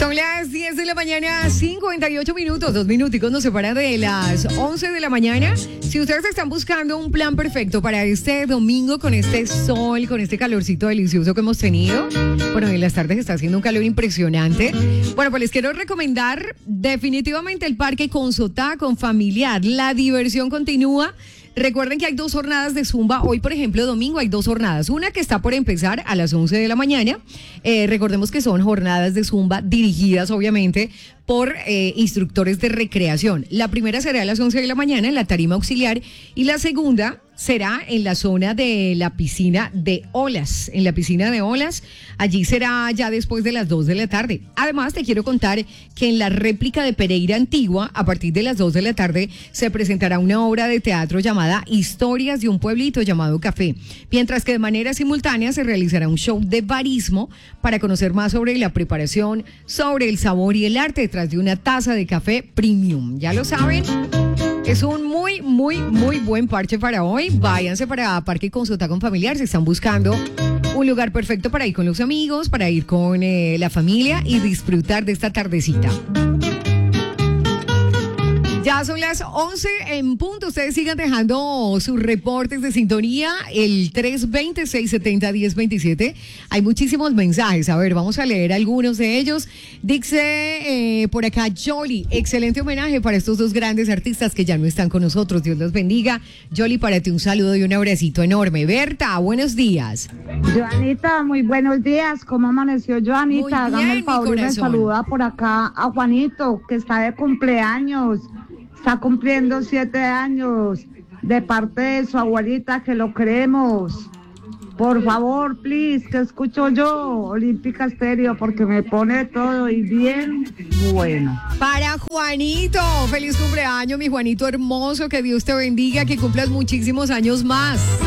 Son las 10 de la mañana, 58 minutos, 2 minuticos nos separan de las 11 de la mañana. Si ustedes están buscando un plan perfecto para este domingo con este sol, con este calorcito delicioso que hemos tenido, bueno, en las tardes está haciendo un calor impresionante. Bueno, pues les quiero recomendar definitivamente el Parque Consotá con familiar. La diversión continúa. Recuerden que hay 2 jornadas de Zumba. Hoy, por ejemplo, domingo hay 2 jornadas. Una que está por empezar a las 11 de la mañana. Recordemos que son jornadas de Zumba dirigidas, obviamente, por instructores de recreación. La primera será a las 11 de la mañana en la tarima auxiliar y la segunda será en la zona de la piscina de olas. En la piscina de olas, allí será ya después de las 2 de la tarde. Además, te quiero contar que en la réplica de Pereira Antigua, a partir de las 2 de la tarde, se presentará una obra de teatro llamada Historias de un pueblito llamado Café. Mientras que de manera simultánea se realizará un show de barismo para conocer más sobre la preparación, sobre el sabor y el arte detrás de una taza de café premium. Ya lo saben. Es un muy buen parche para hoy. Váyanse para Parque Consotá con familiar. Se están buscando un lugar perfecto para ir con los amigos, para ir con la familia y disfrutar de esta tardecita. Ya son las 11 en punto. Ustedes sigan dejando sus reportes de sintonía. El 320-670-1027. Hay muchísimos mensajes. A ver, vamos a leer algunos de ellos. Dice por acá Yoli, excelente homenaje para estos 2 grandes artistas que ya no están con nosotros. Dios los bendiga. Yoli, para ti un saludo y un abracito enorme. Berta, buenos días. Joanita, muy buenos días. ¿Cómo amaneció, Joanita? Hágame el favor y me saluda por acá a Juanito, que está de cumpleaños. Está cumpliendo 7 años de parte de su abuelita, que lo queremos. Por favor, please, que escucho yo, Olímpica Estéreo, porque me pone todo y bien bueno. Para Juanito, feliz cumpleaños, mi Juanito hermoso, que Dios te bendiga, que cumplas muchísimos años más.